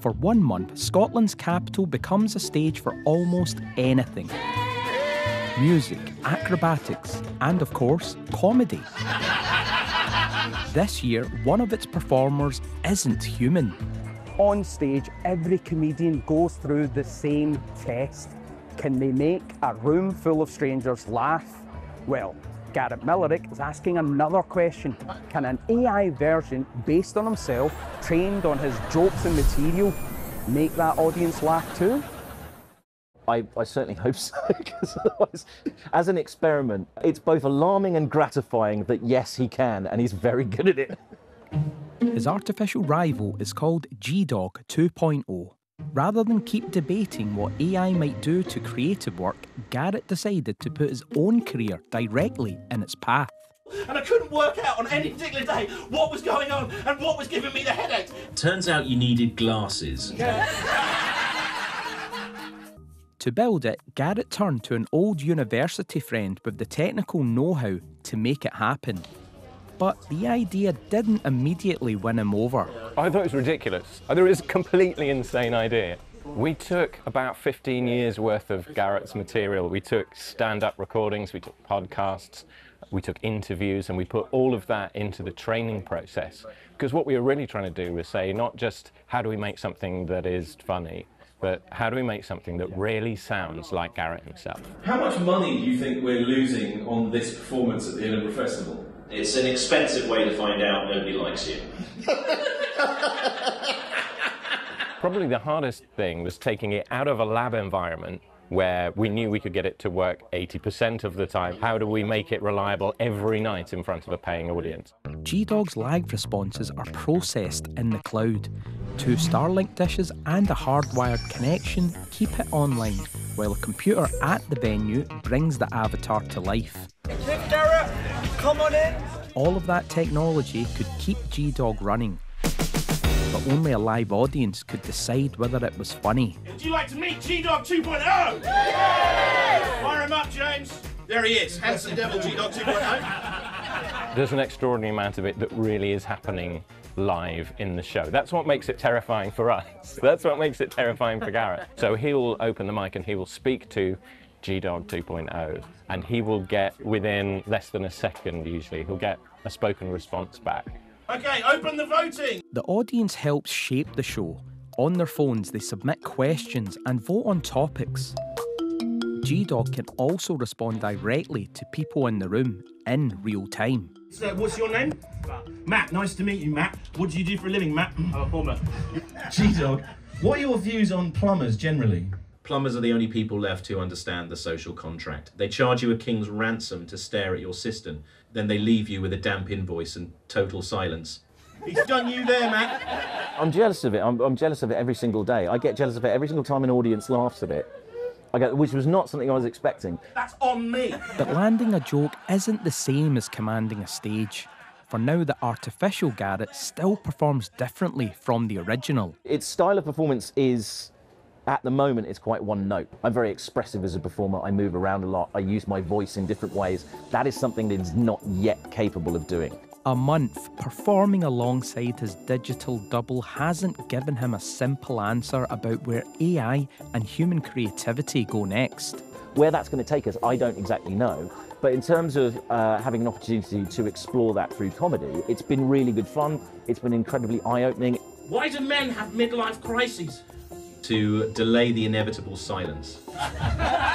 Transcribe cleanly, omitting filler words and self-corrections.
For 1 month, Scotland's capital becomes a stage for almost anything. Music, acrobatics, and of course, comedy. This year, one of its performers isn't human. On stage, every comedian goes through the same test. Can they make a room full of strangers laugh? Well, Garrett Millerick is asking another question. Can an AI version based on himself, trained on his jokes and material, make that audience laugh too? I certainly hope so, because otherwise, as an experiment, it's both alarming and gratifying that yes, he can, and he's very good at it. His artificial rival is called G-Dog 2.0. Rather than keep debating what AI might do to creative work, Garrett decided to put his own career directly in its path. And I couldn't work out on any particular day what was going on and what was giving me the headache. Turns out you needed glasses. To build it, Garrett turned to an old university friend with the technical know-how to make it happen. But the idea didn't immediately win him over. I thought it was ridiculous. I thought it was a completely insane idea. We took about 15 years worth of Garrett's material. We took stand-up recordings, we took podcasts, we took interviews, and we put all of that into the training process. Because what we were really trying to do was say, not just how do we make something that is funny, but how do we make something that really sounds like Garrett himself? How much money do you think we're losing on this performance at the Edinburgh Festival? It's an expensive way to find out nobody likes you. Probably the hardest thing was taking it out of a lab environment where we knew we could get it to work 80% of the time. How do we make it reliable every night in front of a paying audience? G-Dog's live responses are processed in the cloud. 2 Starlink dishes and a hardwired connection keep it online, while a computer at the venue brings the avatar to life. Garrett, come on in. All of that technology could keep G-Dog running, but only a live audience could decide whether it was funny. Would you like to meet G-Dog 2.0? Fire him up, James. There he is, handsome devil G-Dog 2.0. There's an extraordinary amount of it that really is happening live in the show. That's what makes it terrifying for us. That's what makes it terrifying for Garrett. So he will open the mic and he will speak to G-Dog 2.0, and he will get, within less than a second usually, he'll get a spoken response back. Okay, open the voting. The audience helps shape the show. On their phones, they submit questions and vote on topics. G-Dog can also respond directly to people in the room in real time. So, what's your name? Matt, nice to meet you, Matt. What do you do for a living, Matt? I'm a plumber. G-Dog, what are your views on plumbers generally? Plumbers are the only people left who understand the social contract. They charge you a king's ransom to stare at your cistern. Then they leave you with a damp invoice and total silence. He's done you there, Matt. I'm jealous of it. I'm jealous of it every single day. I get jealous of it every single time an audience laughs at it. Which was not something I was expecting. That's on me. But landing a joke isn't the same as commanding a stage. For now, the artificial Garrett still performs differently from the original. Its style of performance is, at the moment, it's quite one note. I'm very expressive as a performer. I move around a lot. I use my voice in different ways. That is something that it's not yet capable of doing. A month performing alongside his digital double hasn't given him a simple answer about where AI and human creativity go next. Where that's going to take us, I don't exactly know. But in terms of having an opportunity to explore that through comedy, it's been really good fun. It's been incredibly eye-opening. Why do men have midlife crises? To delay the inevitable silence.